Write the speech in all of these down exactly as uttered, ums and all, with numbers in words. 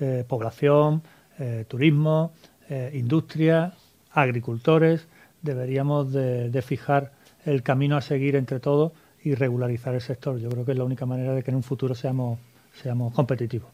eh, población, eh, turismo, eh, industria, agricultores. Deberíamos de, de fijar el camino a seguir entre todos y regularizar el sector. Yo creo que es la única manera de que en un futuro seamos, seamos competitivos.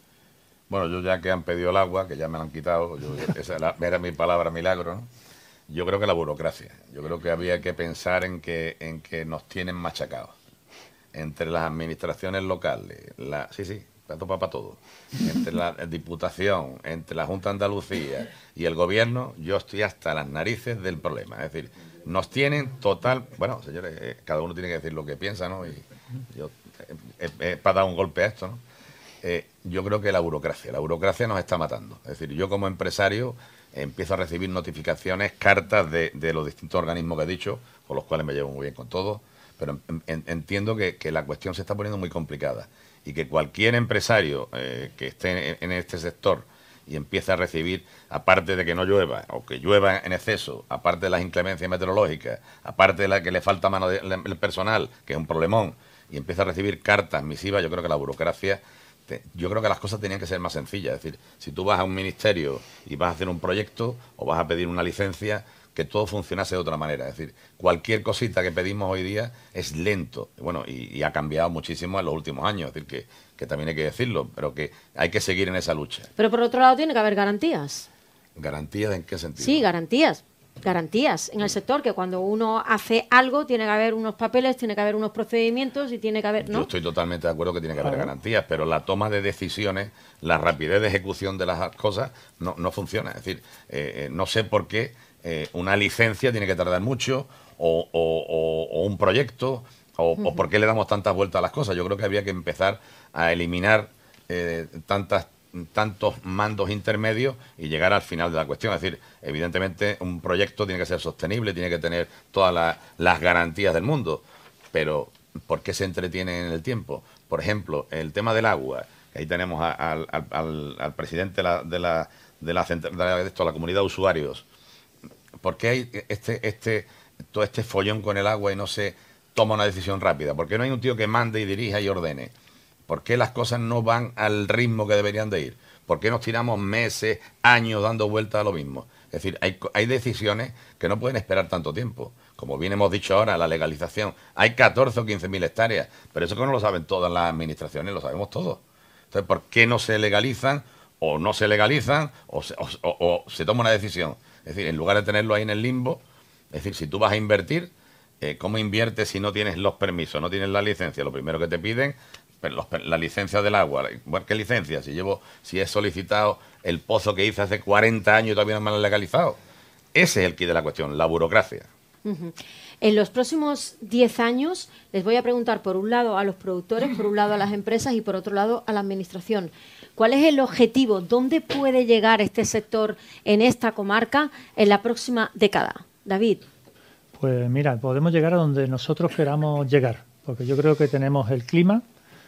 Bueno, yo ya que han pedido el agua, que ya me la han quitado, yo, esa era, era mi palabra milagro, ¿no? Yo creo que la burocracia. Yo creo que había que pensar en que, en que nos tienen machacados. Entre las administraciones locales, la, sí, sí, para para todo, entre la Diputación, entre la Junta de Andalucía y el Gobierno, yo estoy hasta las narices del problema. Es decir, nos tienen total... Bueno, señores, eh, cada uno tiene que decir lo que piensa, ¿no? Y yo, eh, eh, para dar un golpe a esto, ¿no? Eh, yo creo que la burocracia, la burocracia nos está matando. Es decir, yo como empresario eh, empiezo a recibir notificaciones, cartas de, de los distintos organismos que he dicho, con los cuales me llevo muy bien con todos, pero en, en, entiendo que, que la cuestión se está poniendo muy complicada y que cualquier empresario eh, que esté en, en este sector y empiece a recibir, aparte de que no llueva o que llueva en exceso, aparte de las inclemencias meteorológicas, aparte de la que le falta mano de, el personal, que es un problemón, y empieza a recibir cartas, misivas, yo creo que la burocracia... Yo creo que las cosas tenían que ser más sencillas. Es decir, si tú vas a un ministerio y vas a hacer un proyecto o vas a pedir una licencia, que todo funcionase de otra manera. Es decir, cualquier cosita que pedimos hoy día es lento. Bueno, y, y ha cambiado muchísimo en los últimos años. Es decir, que, que también hay que decirlo, pero que hay que seguir en esa lucha. Pero por otro lado tiene que haber garantías. ¿Garantías en qué sentido? Sí, garantías. Garantías en el sector, que cuando uno hace algo tiene que haber unos papeles, tiene que haber unos procedimientos y tiene que haber... ¿no? Yo estoy totalmente de acuerdo que tiene que haber garantías, pero la toma de decisiones, la rapidez de ejecución de las cosas no, no funciona. Es decir, eh, no sé por qué eh, una licencia tiene que tardar mucho o, o, o, o un proyecto o, uh-huh. o por qué le damos tantas vueltas a las cosas. Yo creo que había que empezar a eliminar eh, tantas tantos mandos intermedios y llegar al final de la cuestión. Es decir, evidentemente un proyecto tiene que ser sostenible, tiene que tener todas la, las garantías del mundo, pero ¿por qué se entretiene en el tiempo? Por ejemplo, el tema del agua, ahí tenemos a, a, al, al, al presidente de la, de la, de la, de la, de esto, la comunidad de usuarios. ¿Por qué hay este, este, todo este follón con el agua y no se toma una decisión rápida? ¿Por qué no hay un tío que mande y dirija y ordene? ¿Por qué las cosas no van al ritmo que deberían de ir? ¿Por qué nos tiramos meses, años dando vueltas a lo mismo? Es decir, hay, hay decisiones que no pueden esperar tanto tiempo. Como bien hemos dicho ahora, la legalización. Hay catorce o quince mil hectáreas, pero eso que no lo saben todas las administraciones, lo sabemos todos. Entonces, ¿por qué no se legalizan o no se legalizan o se, o, o, o se toma una decisión? Es decir, en lugar de tenerlo ahí en el limbo, es decir, si tú vas a invertir, eh, ¿cómo inviertes si no tienes los permisos, no tienes la licencia? Lo primero que te piden... Los, la licencia del agua, bueno, ¿qué licencia? Si llevo, si he solicitado el pozo que hice hace cuarenta años y todavía no me lo han legalizado. Ese es el quid de la cuestión, la burocracia. Uh-huh. En los próximos diez años les voy a preguntar por un lado a los productores, por un lado a las empresas y por otro lado a la administración. ¿Cuál es el objetivo? ¿Dónde puede llegar este sector en esta comarca en la próxima década? David. Pues mira, podemos llegar a donde nosotros queramos llegar, porque yo creo que tenemos el clima,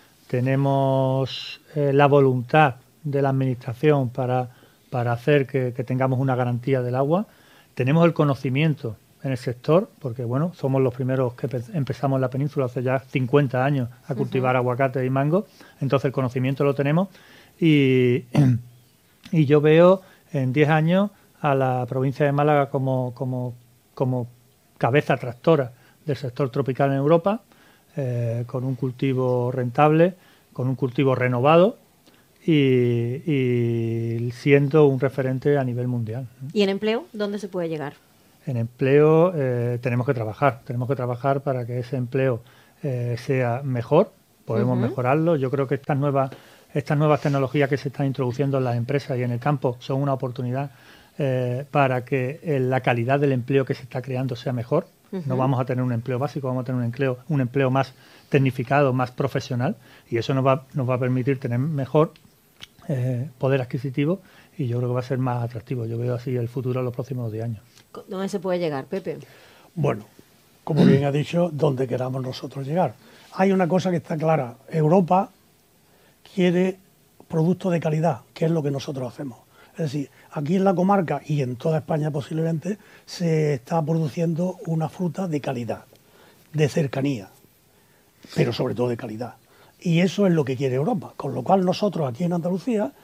tenemos eh, la voluntad de la administración para, para hacer que, que tengamos una garantía del agua, tenemos el conocimiento en el sector, porque bueno, somos los primeros que empezamos en la península hace ya cincuenta años a cultivar uh-huh. aguacate y mango, entonces el conocimiento lo tenemos y, y yo veo en diez años a la provincia de Málaga como, como, como cabeza tractora del sector tropical en Europa, Eh, con un cultivo rentable, con un cultivo renovado y, y siendo un referente a nivel mundial. ¿Y en empleo? ¿Dónde se puede llegar? En empleo eh, tenemos que trabajar, tenemos que trabajar para que ese empleo eh, sea mejor, podemos uh-huh. mejorarlo. Yo creo que estas nuevas, estas nuevas tecnologías que se están introduciendo en las empresas y en el campo son una oportunidad eh, para que eh, la calidad del empleo que se está creando sea mejor. No vamos a tener un empleo básico, vamos a tener un empleo, un empleo más tecnificado, más profesional, y eso nos va, nos va a permitir tener mejor eh, poder adquisitivo y yo creo que va a ser más atractivo. Yo veo así el futuro en los próximos diez años. ¿Dónde se puede llegar, Pepe? Bueno, como bien ha dicho, donde queramos nosotros llegar. Hay una cosa que está clara, Europa quiere productos de calidad, que es lo que nosotros hacemos. Es decir, aquí en la comarca y en toda España posiblemente se está produciendo una fruta de calidad, de cercanía, pero sobre todo de calidad. Y eso es lo que quiere Europa, con lo cual nosotros aquí en Andalucía